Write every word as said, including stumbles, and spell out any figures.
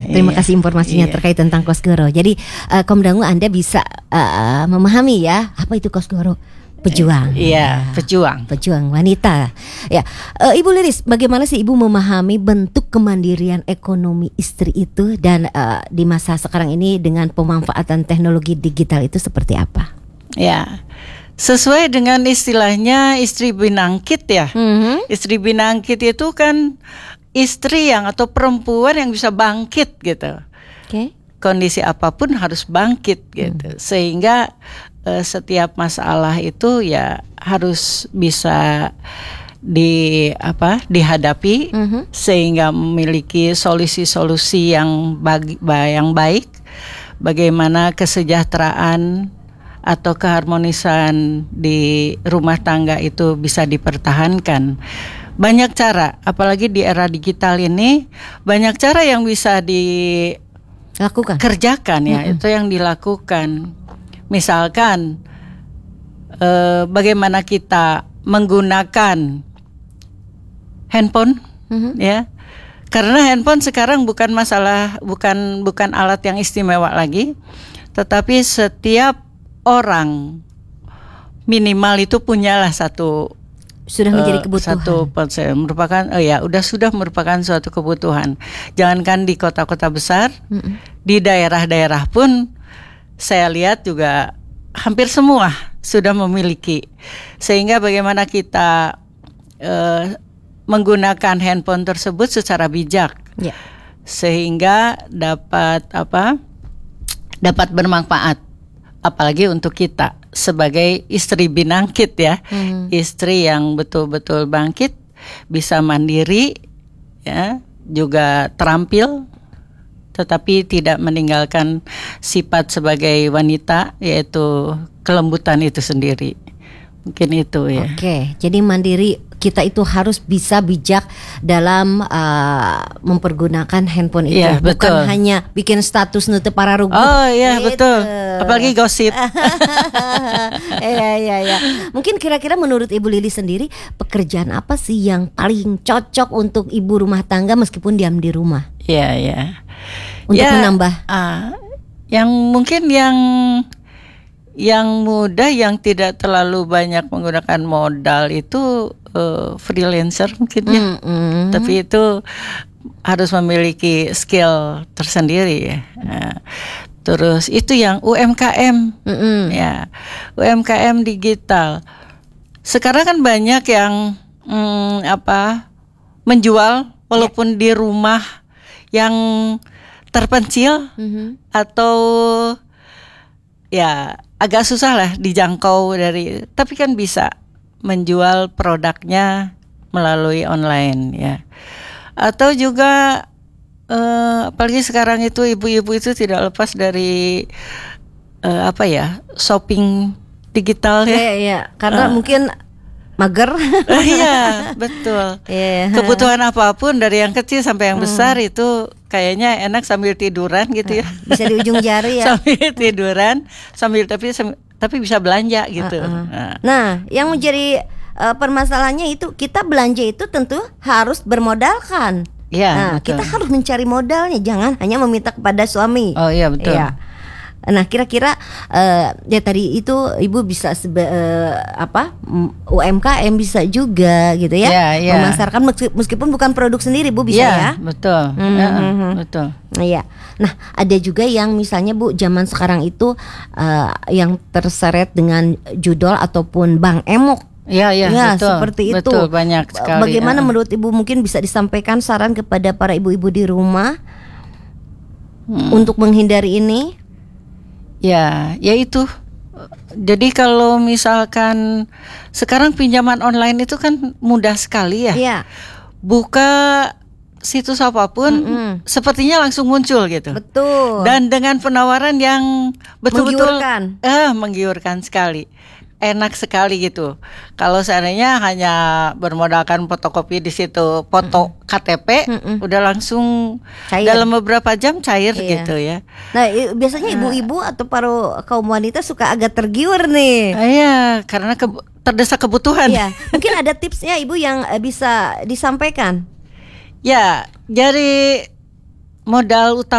Terima iya, kasih informasinya iya. terkait tentang Kosgoro. Jadi uh, Kaum Dangu Anda bisa uh, memahami ya apa itu Kosgoro. Pejuang. Iya, pejuang. Pejuang wanita. Ya, uh, Ibu Lilis, bagaimana sih Ibu memahami bentuk kemandirian ekonomi istri itu dan uh, di masa sekarang ini dengan pemanfaatan teknologi digital itu seperti apa? Ya, sesuai dengan istilahnya istri binangkit ya. Mm-hmm. Istri binangkit itu kan istri yang atau perempuan yang bisa bangkit gitu. Oke. Okay. Kondisi apapun harus bangkit gitu. Mm. Sehingga uh, setiap masalah itu ya harus bisa di apa dihadapi, mm-hmm. sehingga memiliki solusi-solusi yang bagi, yang baik. Bagaimana kesejahteraan atau keharmonisan di rumah tangga itu bisa dipertahankan. Banyak cara, apalagi di era digital ini, banyak cara yang bisa dilakukan, kerjakan ya, mm-hmm. itu yang dilakukan. Misalkan, eh, bagaimana kita menggunakan handphone, mm-hmm. ya, karena handphone sekarang bukan masalah, bukan bukan alat yang istimewa lagi, tetapi setiap orang minimal itu punyalah satu. Sudah menjadi kebutuhan. Satu merupakan, oh ya, udah sudah merupakan suatu kebutuhan. Jangankan di kota-kota besar, mm-mm. di daerah-daerah pun saya lihat juga hampir semua sudah memiliki. Sehingga bagaimana kita uh, menggunakan handphone tersebut secara bijak, yeah. sehingga dapat apa? Dapat bermanfaat, apalagi untuk kita. Sebagai istri binangkit ya, hmm. istri yang betul-betul bangkit, bisa mandiri, ya, juga terampil, tetapi tidak meninggalkan sifat sebagai wanita, yaitu kelembutan itu sendiri. Mungkin itu ya. Oke, jadi mandiri kita itu harus bisa bijak dalam uh, mempergunakan handphone itu, ya, bukan betul. hanya bikin status nutup para rugut. Oh iya gitu. Betul, apalagi gosip. Iya iya iya. Mungkin kira-kira menurut Ibu Lili sendiri, pekerjaan apa sih yang paling cocok untuk ibu rumah tangga meskipun diam di rumah? Iya iya. Untuk ya, menambah. Uh, yang mungkin yang yang mudah, yang tidak terlalu banyak menggunakan modal itu uh, freelancer mungkin ya. Mm-hmm. Tapi itu harus memiliki skill tersendiri ya. Nah, terus itu yang U M K M, mm-hmm. ya, U M K M digital. Sekarang kan banyak yang mm, apa menjual walaupun yeah. di rumah yang terpencil, mm-hmm. atau ya agak susah lah dijangkau dari, tapi kan bisa menjual produknya melalui online ya. Atau juga eh, apalagi sekarang itu ibu-ibu itu tidak lepas dari eh, apa ya, shopping digital ya. Iya, iya. Karena uh. mungkin mager. Iya, betul. Yeah. Kebutuhan apapun dari yang kecil sampai yang besar hmm. itu kayaknya enak sambil tiduran gitu ya. Bisa di ujung jari ya. Sambil tiduran, sambil tapi tapi bisa belanja gitu. Uh-uh. Nah. nah, yang menjadi uh, permasalahannya itu kita belanja itu tentu harus bermodalkan. Ya, nah, betul. Kita harus mencari modalnya, jangan hanya meminta kepada suami. Oh iya betul. Ya. Nah, kira-kira uh, ya tadi itu Ibu bisa sebe, uh, apa U M K M bisa juga gitu ya, yeah, yeah. memasarkan meskipun bukan produk sendiri Bu bisa yeah, ya. Betul. Mm-hmm. Yeah, betul. Iya. Nah, ada juga yang misalnya Bu zaman sekarang itu uh, yang terseret dengan judol ataupun Bang Emok. Ya, ya, ya betul. Seperti itu. Betul, banyak sekali. Bagaimana uh. menurut Ibu, mungkin bisa disampaikan saran kepada para ibu-ibu di rumah hmm. untuk menghindari ini? Ya, ya itu. Jadi kalau misalkan sekarang pinjaman online itu kan mudah sekali ya. Iya. Buka situs apapun, mm-hmm. sepertinya langsung muncul gitu. Betul. Dan dengan penawaran yang betul-betul menggiurkan. Eh, menggiurkan sekali. Enak sekali gitu. Kalau seandainya hanya bermodalkan fotokopi di situ, foto mm-mm. K T P, mm-mm. udah langsung cair. Dalam beberapa jam cair iya. gitu ya. Nah, biasanya ibu-ibu atau para kaum wanita suka agak tergiur nih. Iya, karena ke, terdesak kebutuhan. Iya. Mungkin ada tipsnya Ibu yang bisa disampaikan. Ya, dari modal utama